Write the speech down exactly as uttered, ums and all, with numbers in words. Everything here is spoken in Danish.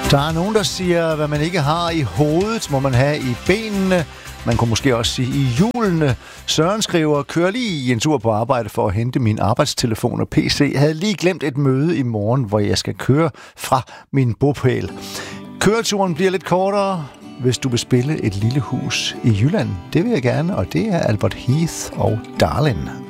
Der er nogen, der siger, hvad man ikke har i hovedet, må man have i benene. Man kunne måske også sige i hjulene. Søren skriver, kører lige en tur på arbejde for at hente min arbejdstelefon og P C. Jeg havde lige glemt et møde i morgen, hvor jeg skal køre fra min bopæl. Køreturen bliver lidt kortere, hvis du vil spille et lille hus i Jylland. Det vil jeg gerne, og det er Albert Heath og Darlin'.